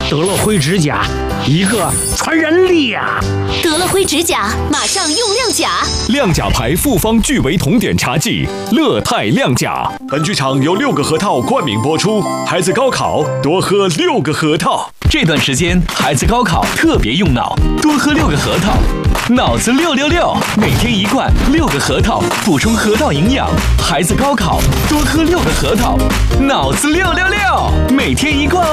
得了灰指甲，一个传人力呀！ 得了灰指甲，马上用亮甲。 亮甲牌复方聚维酮碘茶剂，乐泰亮甲。本剧场由6个核桃冠名播出，孩子高考多喝6个核桃。 这段时间孩子高考特别用脑，多喝6个核桃，脑子666，每天1罐6个核桃，补充核桃营养。孩子高考多喝6个核桃，脑子666，每天1罐。